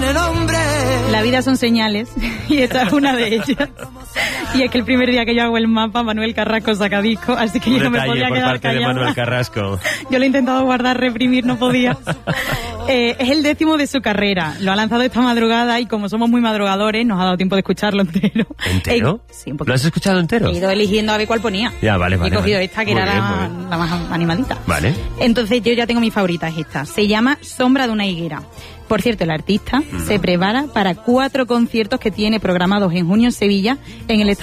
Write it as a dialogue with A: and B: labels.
A: tiene nombre.
B: La vida son señales y esta es una de ellas. Y es que el primer día que yo hago el mapa, Manuel Carrasco saca disco, así que yo no me podía
C: por
B: quedar
C: parte de
B: callada.
C: Manuel Carrasco.
B: Yo lo he intentado guardar, reprimir, no podía. Es el 10º de su carrera. Lo ha lanzado esta madrugada y como somos muy madrugadores, nos ha dado tiempo de escucharlo entero.
C: ¿Entero?
B: Sí, un poquito.
C: ¿Lo has escuchado entero?
B: He ido eligiendo a ver cuál ponía.
C: Ya, vale, vale.
B: He cogido
C: vale.
B: esta que
C: Muy
B: era
C: bien, muy bien.
B: la más animadita.
C: Vale.
B: Entonces yo ya tengo mi favorita, es esta. Se llama Sombra de una higuera. Por cierto, el artista se prepara para 4 conciertos que tiene programados en junio en Sevilla, en el